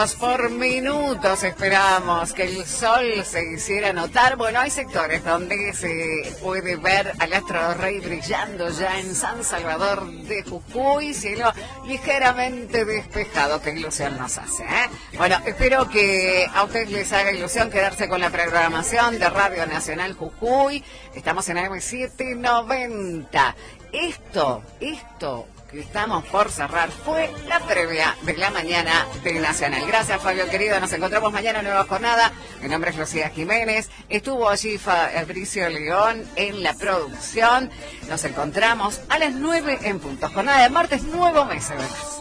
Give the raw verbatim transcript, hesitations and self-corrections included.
minutos, por minutos esperábamos que el sol se hiciera notar. Bueno, hay sectores donde se puede ver al astro rey brillando ya en San Salvador de Jujuy, cielo ligeramente despejado. Qué ilusión nos hace, ¿eh? Bueno, espero que a ustedes les haga ilusión quedarse con la programación de Radio Nacional Jujuy. Estamos en A M setecientos noventa. Esto, esto que estamos por cerrar fue la previa de la mañana de Nacional. Gracias, Fabio querido. Nos encontramos mañana en nueva jornada. Mi nombre es Lucía Jiménez. Estuvo allí Fabricio León en la producción. Nos encontramos a las nueve en punto. Jornada de martes, nuevo mes.